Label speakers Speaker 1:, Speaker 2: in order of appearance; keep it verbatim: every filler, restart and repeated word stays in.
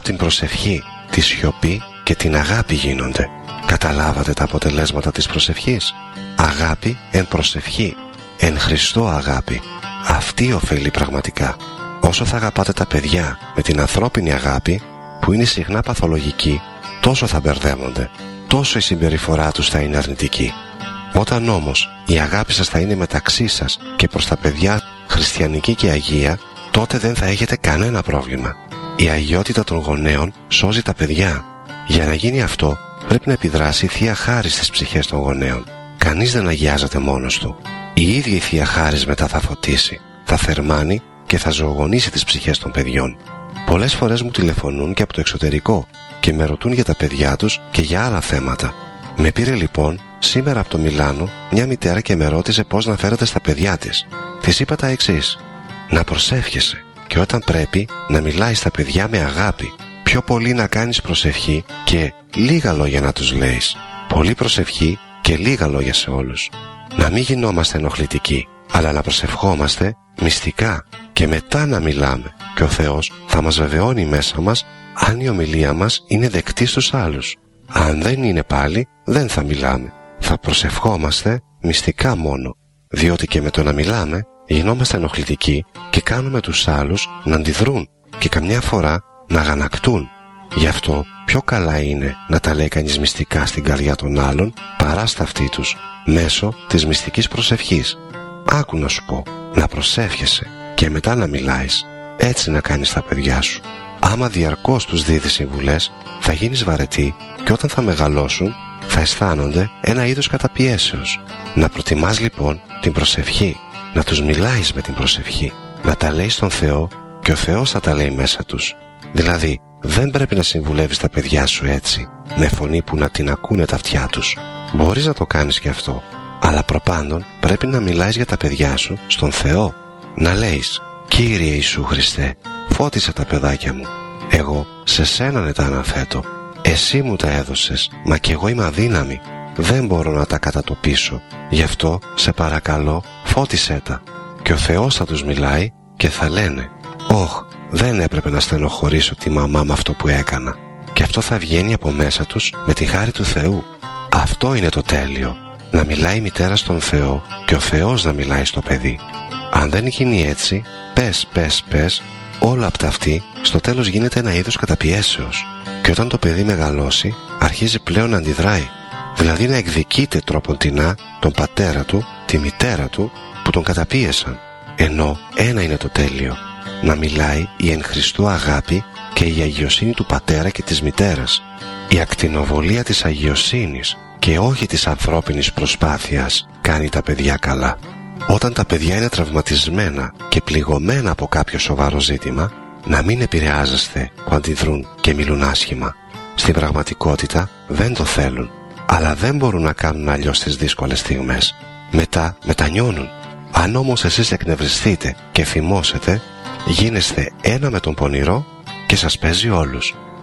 Speaker 1: την προσευχή, τη σιωπή και την αγάπη γίνονται. Καταλάβατε τα αποτελέσματα της προσευχής? Αγάπη εν προσευχή, εν Χριστώ αγάπη. Αυτή ωφελεί πραγματικά. Όσο θα αγαπάτε τα παιδιά με την ανθρώπινη αγάπη, που είναι συχνά παθολογική, τόσο θα μπερδεύονται, τόσο η συμπεριφορά τους θα είναι αρνητική. Όταν όμως η αγάπη σας θα είναι μεταξύ σας και προς τα παιδιά χριστιανική και αγία, τότε δεν θα έχετε κανένα πρόβλημα. Η αγιότητα των γονέων σώζει τα παιδιά. Για να γίνει αυτό πρέπει να επιδράσει η Θεία Χάρις στις ψυχές των γονέων. Κανείς δεν αγιάζεται μόνος του. Η ίδια η Θεία Χάρις μετά θα φωτίσει, θα θερμάνει και θα ζωογονήσει τις ψυχές των παιδιών. Πολλές φορές μου τηλεφωνούν και από το εξωτερικό και με ρωτούν για τα παιδιά τους και για άλλα θέματα. Με πήρε λοιπόν σήμερα από το Μιλάνο μια μητέρα και με ρώτησε πώς να φέρεται στα παιδιά της. Της είπα τα εξής: να προσεύχεσαι και όταν πρέπει να μιλάει στα παιδιά με αγάπη. Πιο πολύ να κάνεις προσευχή και λίγα λόγια να τους λέεις. Πολύ προσευχή και λίγα λόγια σε όλους. Να μην γινόμαστε ενοχλητικοί, αλλά να προσευχόμαστε μυστικά και μετά να μιλάμε, και ο Θεός θα μας βεβαιώνει μέσα μας αν η ομιλία μας είναι δεκτή στους άλλους. Αν δεν είναι πάλι, δεν θα μιλάμε. Θα προσευχόμαστε μυστικά μόνο, διότι και με το να μιλάμε γινόμαστε ενοχλητικοί και κάνουμε τους άλλους να αντιδρούν και καμιά φορά να αγανακτούν. Γι' αυτό πιο καλά είναι να τα λέει κανείς μυστικά στην καρδιά των άλλων παρά στα αυτή τους, μέσω της μυστικής προσευχής. Άκου να σου πω, να προσεύχεσαι και μετά να μιλάεις. Έτσι να κάνεις τα παιδιά σου. Άμα διαρκώς τους δίδεις συμβουλές, θα γίνεις βαρετή και όταν θα μεγαλώσουν θα αισθάνονται ένα είδος καταπιέσεως. Να προτιμάς λοιπόν την προσευχή, να τους μιλάεις με την προσευχή, να τα λέει στον Θεό και ο Θεός θα τα λέει μέσα τους. Δηλαδή δεν πρέπει να συμβουλεύεις τα παιδιά σου έτσι, με φωνή που να την ακούνε τα αυτιά τους. Μπορείς να το κάνεις και αυτό, αλλά προπάντων πρέπει να μιλάς για τα παιδιά σου στον Θεό. Να λέεις: Κύριε Ιησού Χριστέ, φώτισε τα παιδάκια μου. Εγώ σε σένα τα αναθέτω. Εσύ μου τα έδωσες, μα κι εγώ είμαι αδύναμη. Δεν μπορώ να τα κατατοπίσω. Γι' αυτό σε παρακαλώ, φώτισέ τα. Και ο Θεός θα τους μιλάει και θα λένε: Ωχ, δεν έπρεπε να στενοχωρήσω τη μαμά με αυτό που έκανα. Και αυτό θα βγαίνει από μέσα τους με τη χάρη του Θεού. Αυτό είναι το τέλειο. Να μιλάει η μητέρα στον Θεό και ο Θεός να μιλάει στο παιδί. Αν δεν γίνει έτσι, πες, πες, πες, όλα από τα αυτή, στο τέλος γίνεται ένα είδος καταπιέσεως. Και όταν το παιδί μεγαλώσει, αρχίζει πλέον να αντιδράει. Δηλαδή να εκδικείται τροποντινά τον πατέρα του, τη μητέρα του, που τον καταπίεσαν. Ενώ ένα είναι το τέλειο. Να μιλάει η εν Χριστώ αγάπη και η αγιοσύνη του πατέρα και της μητέρας. Η ακτινοβολία της αγιοσύνης και όχι της ανθρώπινης προσπάθειας κάνει τα παιδιά καλά. Όταν τα παιδιά είναι τραυματισμένα και πληγωμένα από κάποιο σοβαρό ζήτημα, να μην επηρεάζεστε που αντιδρούν και μιλούν άσχημα. Στην πραγματικότητα δεν το θέλουν, αλλά δεν μπορούν να κάνουν αλλιώς τις δύσκολες στιγμές. Μετά μετανιώνουν. Αν όμως εσείς εκνευριστείτε και θυμώσετε, γίνεστε ένα με τον πονηρό και σας παίζει όλους.